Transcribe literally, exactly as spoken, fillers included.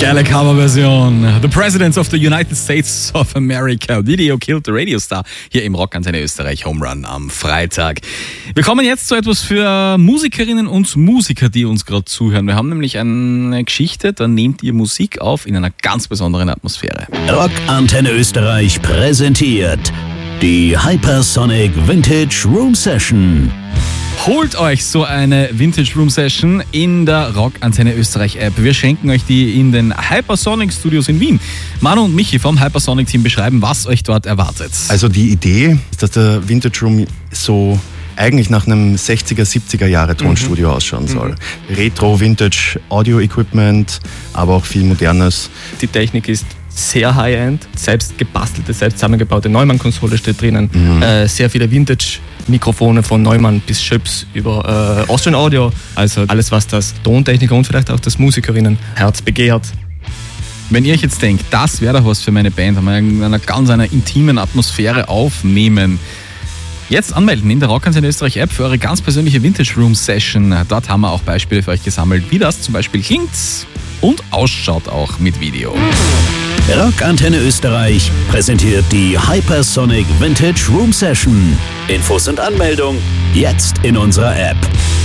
Geile Coverversion. The Presidents of the United States of America. Video Killed the Radio Star. Hier im Rockantenne Österreich Home Run am Freitag. Wir kommen jetzt zu etwas für Musikerinnen und Musiker, die uns gerade zuhören. Wir haben nämlich eine Geschichte, da nehmt ihr Musik auf in einer ganz besonderen Atmosphäre. Rockantenne Österreich präsentiert die Hypersonic Vintage Room Session. Holt euch so eine Vintage Room Session in der Rockantenne Österreich App. Wir schenken euch die in den Hypersonic Studios in Wien. Manu und Michi vom Hypersonic Team beschreiben, was euch dort erwartet. Also die Idee ist, dass der Vintage Room so eigentlich nach einem sechziger, siebziger Jahre Tonstudio mhm. ausschauen soll. Mhm. Retro, Vintage, Audio-Equipment, aber auch viel Modernes. Die Technik ist sehr High-End, selbst gebastelte, selbst zusammengebaute Neumann-Konsole steht drinnen. Mhm. Äh, sehr viele Vintage-Mikrofone von Neumann bis Schöps über äh, Austrian Audio. Also alles, was das Tontechniker und vielleicht auch das Musikerinnenherz begehrt. Wenn ihr euch jetzt denkt, das wäre doch was für meine Band, haben wir in einer ganz einer intimen Atmosphäre aufnehmen. Jetzt anmelden in der Rockantenne Österreich App für eure ganz persönliche Vintage Room Session. Dort haben wir auch Beispiele für euch gesammelt, wie das zum Beispiel klingt und ausschaut auch mit Video. Rockantenne Österreich präsentiert die Hypersonic Vintage Room Session. Infos und Anmeldung jetzt in unserer App.